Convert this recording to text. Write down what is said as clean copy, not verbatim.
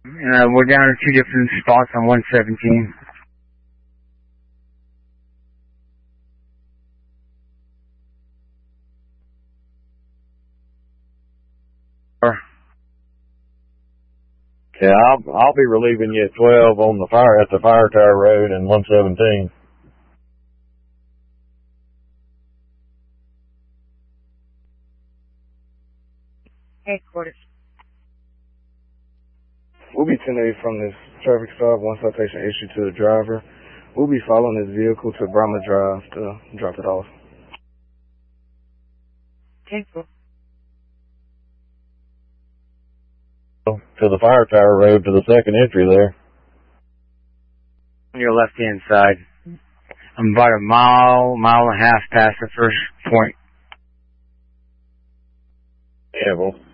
We're down to 2 different spots on 117. Yeah, I'll be relieving you at 12 on the Fire Tower Road and 117. Headquarters. We'll be 10-8 from this traffic stop. One citation issued to the driver. We'll be following this vehicle to Brahma Drive to drop it off. 10-4. To the Fire Tower Road to the second entry there. On your left-hand side. I'm about a mile and a half past the first point. Yeah, well,